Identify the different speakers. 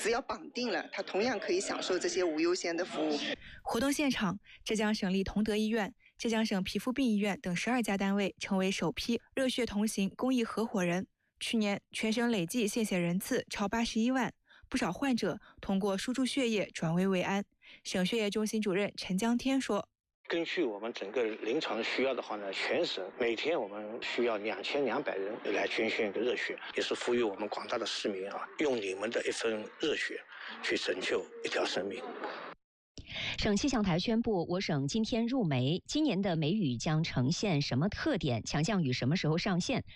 Speaker 1: 只要绑定了，他同样可以享受这些无忧险的服务。
Speaker 2: 活动现场，浙江省立同德医院、浙江省皮肤病医院等12家单位成为首批热血同行公益合伙人。去年全省累计献血人次超81万，不少患者通过输注血液转危为安。省血液中心主任陈江天说，
Speaker 3: 根据我们整个临床需要的话呢，全省每天我们需要2200人来捐献一个热血，也是呼吁我们广大的市民用你们的一份热血去拯救一条生命。
Speaker 4: 省气象台宣布，我省今天入梅，今年的梅雨将呈现什么特点？强降雨什么时候上线？